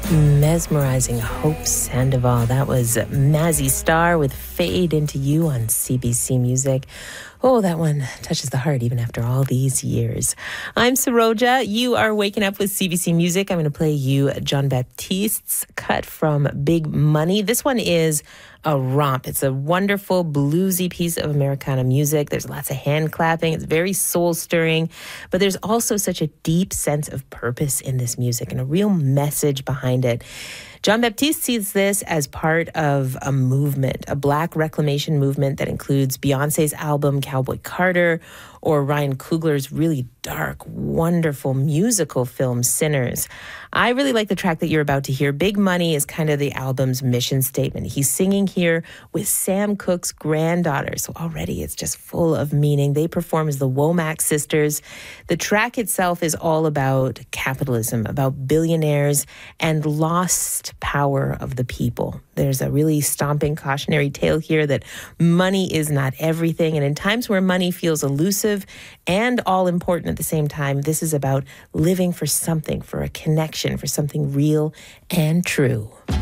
Mesmerizing Hope Sandoval. That was Mazzy Star with Fade Into You on CBC Music. Oh, that one touches the heart even after all these years. I'm Saroja. You are waking up with CBC Music. I'm going to play you John Baptiste's cut from Big Money. This one is a romp. It's a wonderful bluesy piece of Americana music. There's lots of hand clapping. It's very soul stirring, but there's also such a deep sense of purpose in this music and a real message behind it. John Baptiste sees this as part of a movement, a Black reclamation movement that includes Beyonce's album Cowboy Carter or Ryan Coogler's really dark, wonderful musical film Sinners. I really like the track that you're about to hear. Big Money is kind of the album's mission statement. He's singing here with Sam Cooke's granddaughter, so already it's just full of meaning. They perform as the Womack sisters. The track itself is all about capitalism, about billionaires, and lost power of the people. There's a really stomping cautionary tale here that money is not everything, and in times where money feels elusive and all important at the same time, this is about living for something, for a connection, for something real and true.